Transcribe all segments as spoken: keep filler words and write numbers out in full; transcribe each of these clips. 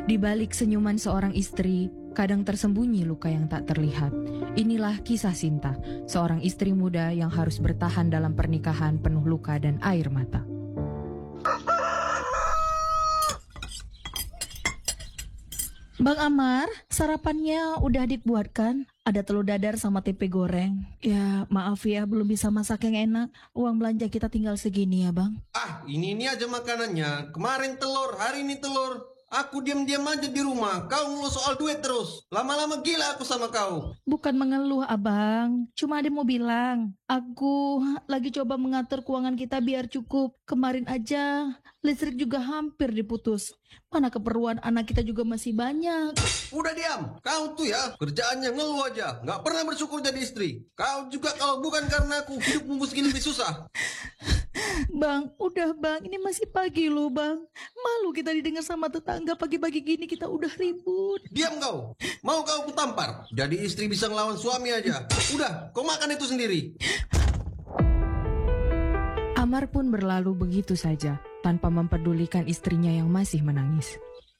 Di balik senyuman seorang istri, kadang tersembunyi luka yang tak terlihat. Inilah kisah Sinta, seorang istri muda yang harus bertahan dalam pernikahan penuh luka dan air mata. Bang Amar, sarapannya udah dibuatkan? Ada telur dadar sama tempe goreng. Ya, maaf ya, belum bisa masak yang enak. Uang belanja kita tinggal segini ya, Bang. Ah, ini-ini aja makanannya. Kemarin telur, hari ini telur. Aku diam-diam aja di rumah. Kau ngeluh soal duit terus. Lama-lama gila aku sama kau. Bukan mengeluh, Abang. Cuma ada mau bilang. Aku lagi coba mengatur keuangan kita biar cukup. Kemarin aja listrik juga hampir diputus. Mana keperluan anak kita juga masih banyak. Udah diam. Kau tuh ya, kerjaannya ngeluh aja. Nggak pernah bersyukur jadi istri. Kau juga kalau bukan karena aku, hidupmu segini lebih susah. Bang, udah bang, ini masih pagi loh bang. Malu kita didengar sama tetangga pagi-pagi gini kita udah ribut. Diam kau. Mau kau kutampar? Jadi istri bisa ngelawan suami aja. Udah, kau makan itu sendiri. Amar pun berlalu begitu saja, tanpa mempedulikan istrinya yang masih menangis.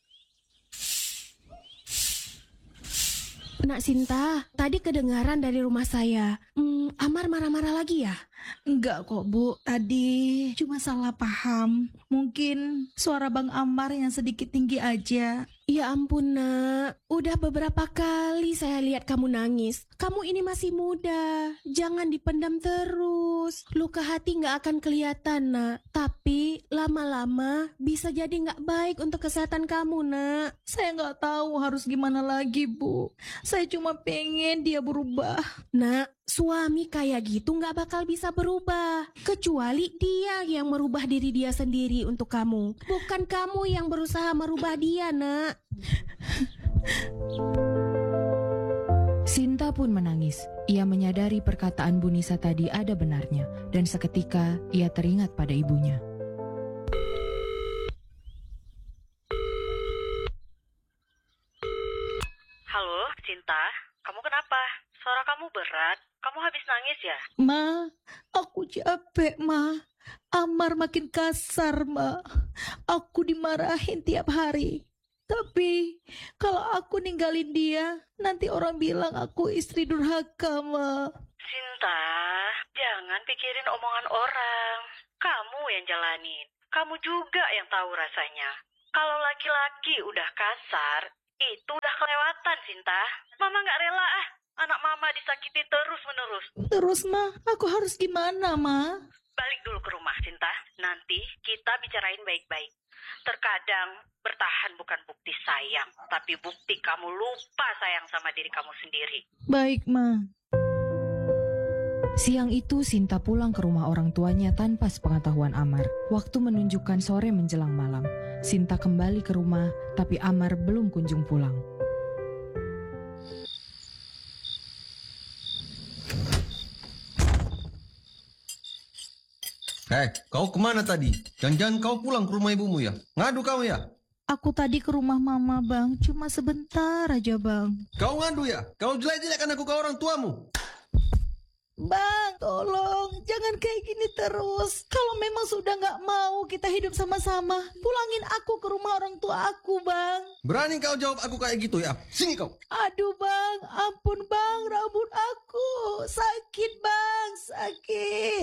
Nak Sinta, tadi kedengaran dari rumah saya. Hmm, Amar marah-marah lagi ya? Enggak kok Bu, tadi cuma salah paham. Mungkin suara Bang Amar yang sedikit tinggi aja. Ya ampun nak, udah beberapa kali saya lihat kamu nangis. Kamu ini masih muda, jangan dipendam terus. Luka hati gak akan kelihatan nak, tapi lama-lama bisa jadi gak baik untuk kesehatan kamu nak. Saya gak tahu harus gimana lagi Bu. Saya cuma pengen dia berubah. Nak, suami kayak gitu gak bakal bisa berubah, kecuali dia yang merubah diri dia sendiri untuk kamu. Bukan kamu yang berusaha merubah dia nak. Sinta pun menangis. Ia menyadari perkataan Bu Nisa tadi ada benarnya, dan seketika ia teringat pada ibunya. Halo, Sinta. Kamu kenapa? Suara kamu berat. Kamu habis nangis ya? Ma, aku capek Ma. Amar makin kasar Ma. Aku dimarahin tiap hari. Tapi kalau aku ninggalin dia, nanti orang bilang aku istri durhaka Ma. Sinta, jangan pikirin omongan orang. Kamu yang jalanin. Kamu juga yang tahu rasanya. Kalau laki-laki udah kasar, itu udah kelewatan Sinta. Mama gak rela ah. Anak mama disakiti terus-menerus. Terus Ma, aku harus gimana Ma? Balik dulu ke rumah Sinta. Nanti kita bicarain baik-baik. Terkadang bertahan bukan bukti sayang, tapi bukti kamu lupa sayang sama diri kamu sendiri. Baik Ma. Siang itu Sinta pulang ke rumah orang tuanya tanpa sepengetahuan Amar. Waktu menunjukkan sore menjelang malam. Sinta kembali ke rumah, tapi Amar belum kunjung pulang. Eh, kau kemana tadi? Jangan-jangan kau pulang ke rumah ibumu ya? Ngadu kau ya? Aku tadi ke rumah Mama Bang, cuma sebentar aja Bang. Kau ngadu ya? Kau jelek-jelekan aku ke orang tuamu? Bang, tolong, jangan kayak gini terus. Kalau memang sudah gak mau kita hidup sama-sama, pulangin aku ke rumah orang tua aku, Bang. Berani kau jawab aku kayak gitu ya? Sini kau. Aduh, Bang, ampun, Bang, rambut aku. Sakit, Bang, sakit.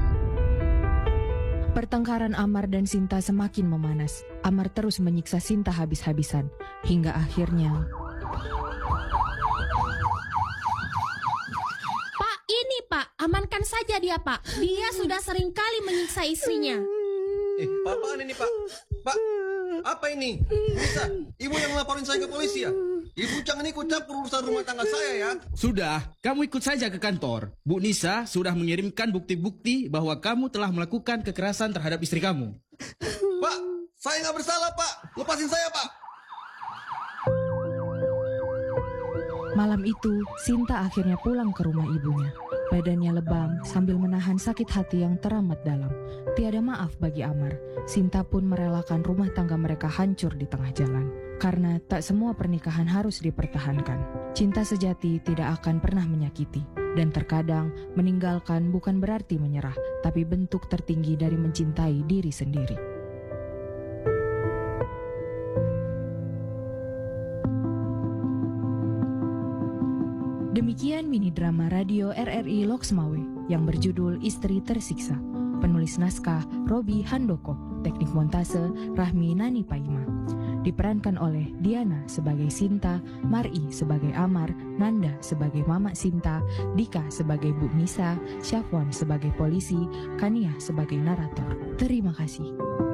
Pertengkaran Amar dan Sinta semakin memanas. Amar terus menyiksa Sinta habis-habisan. Hingga akhirnya... Pak, ini Pak, amankan saja dia Pak. Dia sudah sering kali menyiksa istrinya. Eh, apaan ini Pak? Pak, apa ini? Bisa, ibu yang laporin saya ke polisi ya? Ibu jangan ikut campur urusan rumah tangga saya ya. Sudah, kamu ikut saja ke kantor. Bu Nisa sudah mengirimkan bukti-bukti bahwa kamu telah melakukan kekerasan terhadap istri kamu. Pak, saya nggak bersalah Pak. Lepasin saya Pak. Malam itu, Sinta akhirnya pulang ke rumah ibunya. Badannya lebam sambil menahan sakit hati yang teramat dalam. Tiada maaf bagi Amar. Sinta pun merelakan rumah tangga mereka hancur di tengah jalan. Karena tak semua pernikahan harus dipertahankan. Cinta sejati tidak akan pernah menyakiti. Dan terkadang meninggalkan bukan berarti menyerah, tapi bentuk tertinggi dari mencintai diri sendiri. Demikian mini drama radio R R I Loksmawe yang berjudul Istri Tersiksa. Penulis naskah Robi Handoko, teknik montase Rahmi Nani Paima. Diperankan oleh Diana sebagai Sinta, Mar'i sebagai Amar, Nanda sebagai Mama Sinta, Dika sebagai Bu Nisa, Syafwan sebagai polisi, Kania sebagai narator. Terima kasih.